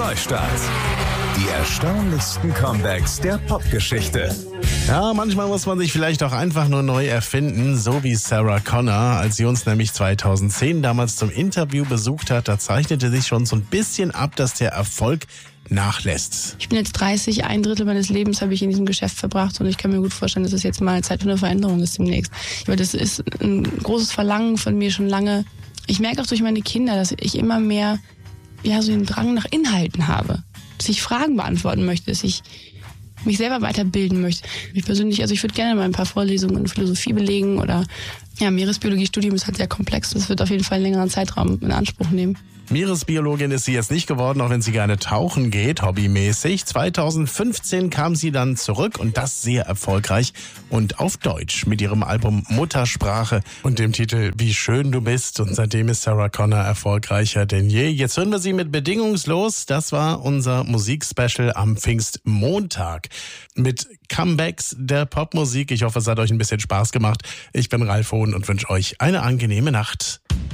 Neustart. Die erstaunlichsten Comebacks der Popgeschichte. Ja, manchmal muss man sich vielleicht auch einfach nur neu erfinden, so wie Sarah Connor. Als sie uns nämlich 2010 damals zum Interview besucht hat, da zeichnete sich schon so ein bisschen ab, dass der Erfolg nachlässt. Ich bin jetzt 30, ein Drittel meines Lebens habe ich in diesem Geschäft verbracht und ich kann mir gut vorstellen, dass es jetzt mal Zeit für eine Veränderung ist demnächst. Weil das ist ein großes Verlangen von mir schon lange. Ich merke auch durch meine Kinder, dass ich immer mehr so den Drang nach Inhalten habe. Dass ich Fragen beantworten möchte, dass ich mich selber weiterbilden möchte. Ich persönlich, ich würde gerne mal ein paar Vorlesungen in Philosophie belegen oder Meeresbiologiestudium ist halt sehr komplex. Das wird auf jeden Fall einen längeren Zeitraum in Anspruch nehmen. Meeresbiologin ist sie jetzt nicht geworden, auch wenn sie gerne tauchen geht, hobbymäßig. 2015 kam sie dann zurück und das sehr erfolgreich und auf Deutsch mit ihrem Album Muttersprache und dem Titel Wie schön du bist. Und seitdem ist Sarah Connor erfolgreicher denn je. Jetzt hören wir sie mit Bedingungslos. Das war unser Musikspecial am Pfingstmontag mit Comebacks der Popmusik. Ich hoffe, es hat euch ein bisschen Spaß gemacht. Ich bin Ralf Hohn und wünsche euch eine angenehme Nacht.